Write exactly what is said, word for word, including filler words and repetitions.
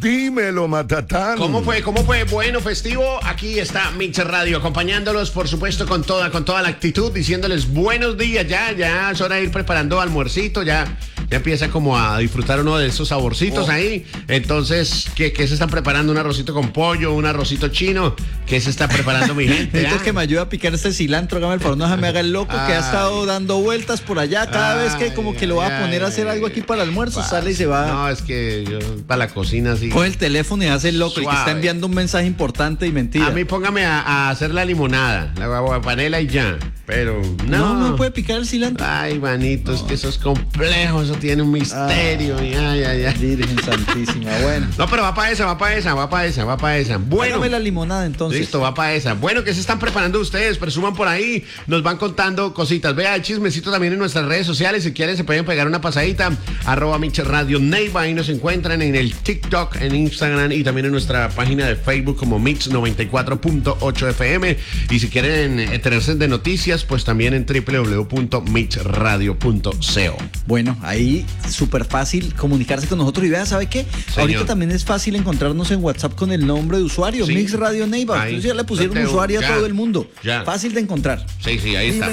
Dímelo, Matatán. ¿Cómo fue? ¿Cómo fue? Bueno, festivo. Aquí está Mix Radio, acompañándolos, por supuesto, con toda, con toda la actitud, diciéndoles buenos días. Ya, ya es hora de ir preparando almuercito, ya. Ya empieza como a disfrutar uno de esos saborcitos oh. ahí. Entonces, ¿qué, ¿qué se están preparando? ¿Un arrocito con pollo? ¿Un arrocito chino? ¿Qué se está preparando mi gente? Necesito que me ayude a picar este cilantro, hágame el favor, no se me haga el loco ay. que ha estado dando vueltas por allá. Cada ay, vez que como que lo va a poner ay, a hacer algo aquí para el almuerzo, ay, sale y se va. No, es que yo para la cocina así. Coge el teléfono y hace el loco, suave. El que está enviando un mensaje importante y mentira. A mí póngame a, a hacer la limonada, la guapanela y ya. Pero no. No, no puede picar el cilantro. Ay, manito, no. es que eso es complejo, eso tiene un misterio. Ay, ay, ay, ay. Virgen Santísima, bueno. No, pero va para esa, va para esa, va para esa, va para esa. Bueno. Hágame la limonada entonces. Listo, va para esa. Bueno, ¿qué se están preparando ustedes? Presuman por ahí, nos van contando cositas. Vea el chismecito también en nuestras redes sociales. Si quieren, se pueden pegar una pasadita. Arroba Mix Radio Neiva. Ahí nos encuentran en el TikTok, en Instagram y también en nuestra página de Facebook como Mix noventa y cuatro punto ocho F M. Y si quieren enterarse de noticias, pues también en doble u doble u doble u punto mix radio punto co. Bueno, ahí súper fácil comunicarse con nosotros. Y vean, ¿sabe qué? Señor. Ahorita también es fácil encontrarnos en WhatsApp con el nombre de usuario, sí. Mix Radio Neiva. Entonces ya le pusieron usuario ya. a todo el mundo. Ya. Fácil de encontrar. Sí, sí, ahí está.